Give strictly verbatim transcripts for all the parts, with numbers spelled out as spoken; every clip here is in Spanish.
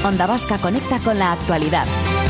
Onda Vasca conecta con la actualidad.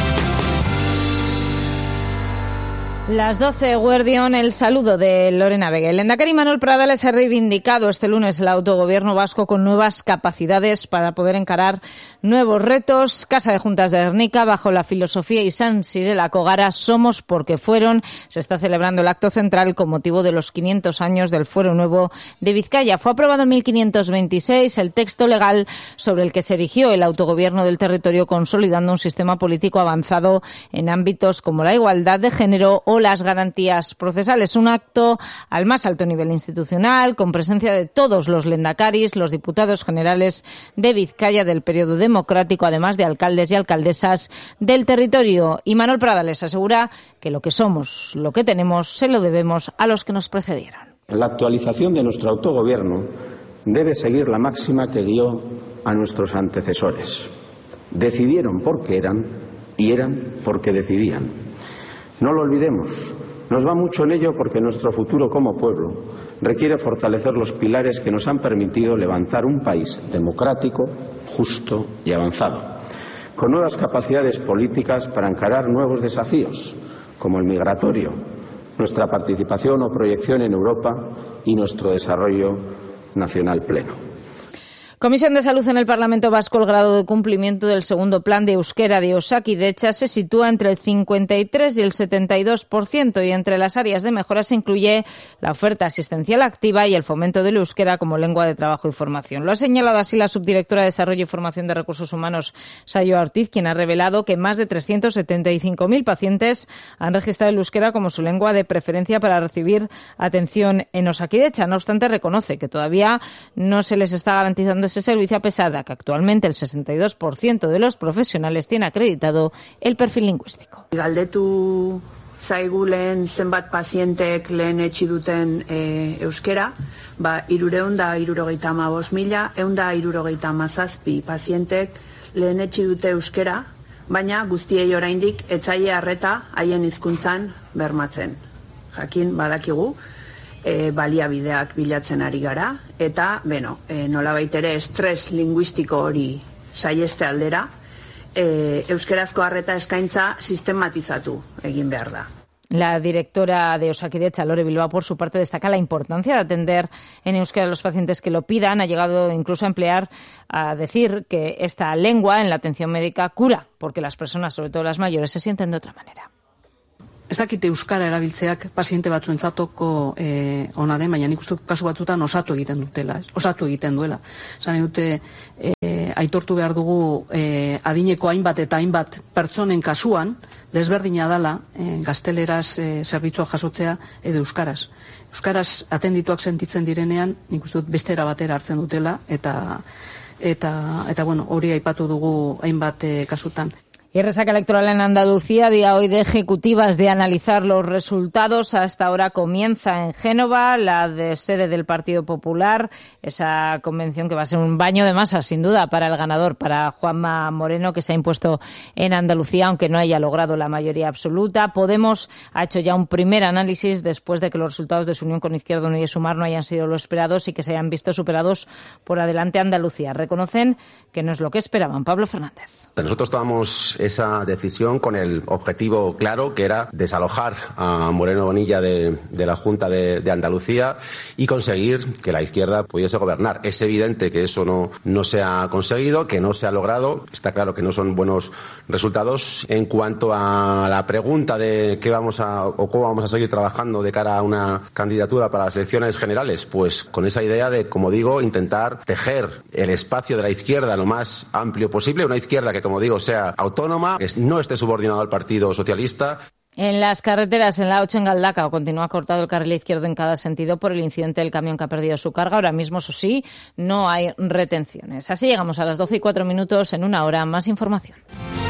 Las doce, Guardión, el saludo de Lorena Vega. El lehendakari Manuel Pradales ha reivindicado este lunes el autogobierno vasco con nuevas capacidades para poder encarar nuevos retos. Casa de Juntas de Gernika, bajo la filosofía y San Sirela Cogara, somos porque fueron. Se está celebrando el acto central con motivo de los quinientos años del Fuero Nuevo de Vizcaya. Fue aprobado en mil quinientos veintiséis el texto legal sobre el que se erigió el autogobierno del territorio, consolidando un sistema político avanzado en ámbitos como la igualdad de género o las garantías procesales. Un acto al más alto nivel institucional, con presencia de todos los lehendakaris, los diputados generales de Vizcaya del periodo democrático, además de alcaldes y alcaldesas del territorio. Y Manuel Pradales asegura que lo que somos, lo que tenemos, se lo debemos a los que nos precedieron. La actualización de nuestro autogobierno debe seguir la máxima que guió a nuestros antecesores. Decidieron porque eran y eran porque decidían. No lo olvidemos, nos va mucho en ello porque nuestro futuro como pueblo requiere fortalecer los pilares que nos han permitido levantar un país democrático, justo y avanzado, con nuevas capacidades políticas para encarar nuevos desafíos, como el migratorio, nuestra participación o proyección en Europa y nuestro desarrollo nacional pleno. Comisión de Salud en el Parlamento Vasco. El grado de cumplimiento del segundo plan de euskera de Osakidetza se sitúa entre el cincuenta y tres y el setenta y dos por ciento, y entre las áreas de mejora se incluye la oferta asistencial activa y el fomento del euskera como lengua de trabajo y formación. Lo ha señalado así la subdirectora de Desarrollo y Formación de Recursos Humanos, Saio Ortiz, quien ha revelado que más de trescientos setenta y cinco mil pacientes han registrado el euskera como su lengua de preferencia para recibir atención en Osakidetza. No obstante, reconoce que todavía no se les está garantizando ese servicio, a pesar de que actualmente el sesenta y dos por ciento de los profesionales tiene acreditado el perfil lingüístico. Galdetu zaigu lehen zenbat pazientek lehen etxi duten e, euskera, ba, irureun da irurogeita hamabost mila, eun da irurogeita hamazazpi pazientek lehen etxi dute euskera, baina guztiei oraindik etzaile arreta haien hizkuntzan bermatzen. Jakin badakigu, E, baliabideak bilatzen ari gara, eta, beno, e, nolabait ere estres linguistiko hori saieste aldera, e, euskerazko arreta eskaintza sistematizatu egin behar da. La directora de Osakidetza, Lore Bilbao, por su parte, destaca la importancia de atender en euskera a los pacientes que lo pidan. Ha llegado incluso a emplear, a decir que esta lengua en la atención médica cura, porque las personas, sobre todo las mayores, se sienten de otra manera. Ez dakite euskara erabiltzeak paziente batzuentzatoko eh, ona den, baina nik uste kasu batzutan osatu egiten dutela, ez? Osatu egiten duela. Zan dute, eh, aitortu behar dugu eh, adineko hainbat eta hainbat pertsonen kasuan, desberdina dala, eh, gazteleraz eh, zerbitzua jasotzea edo euskaraz. Euskaraz atendituak sentitzen direnean, nik uste dut bestera batera hartzen dutela, eta, eta, eta bueno, hori aipatu dugu hainbat eh, kasutan. Y resaca electoral en Andalucía, día hoy de ejecutivas de analizar los resultados. Hasta ahora comienza en Génova, la de sede del Partido Popular, esa convención que va a ser un baño de masas, sin duda, para el ganador, para Juanma Moreno, que se ha impuesto en Andalucía, aunque no haya logrado la mayoría absoluta. Podemos ha hecho ya un primer análisis después de que los resultados de su unión con Izquierda Unida y Sumar no hayan sido los esperados y que se hayan visto superados por Adelante Andalucía. Reconocen que no es lo que esperaban. Pablo Fernández. Nosotros tomamos esa decisión con el objetivo claro, que era desalojar a Moreno Bonilla de, de la Junta de, de Andalucía y conseguir que la izquierda pudiese gobernar. Es evidente que eso no, no se ha conseguido, que no se ha logrado. Está claro que no son buenos resultados. En cuanto a la pregunta de qué vamos a o cómo vamos a seguir trabajando de cara a una candidatura para las elecciones generales, pues con esa idea de, como digo, intentar tejer el espacio de la izquierda lo más amplio posible, una izquierda que, como digo, sea autónoma, que no esté subordinado al Partido Socialista. En las carreteras, en la ocho en Galdacao, continúa cortado el carril izquierdo en cada sentido por el incidente del camión que ha perdido su carga. Ahora mismo, eso sí, no hay retenciones. Así llegamos a las doce y cuatro minutos. En una hora, más información.